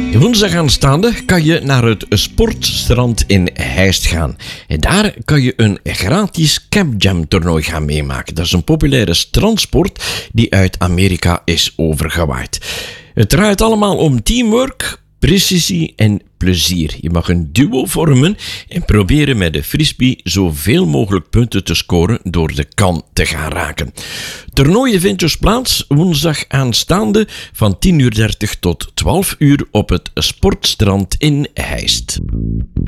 Woensdag aanstaande kan je naar het sportstrand in Heist gaan. En daar kan je een gratis Camp Jam toernooi gaan meemaken. Dat is een populaire strandsport die uit Amerika is overgewaaid. Het draait allemaal om teamwork, precisie en plezier. Je mag een duo vormen en proberen met de frisbee zoveel mogelijk punten te scoren door de kan te gaan raken. Toernooien vindt dus plaats woensdag aanstaande van 10:30 tot 12 uur op het sportstrand in Heist.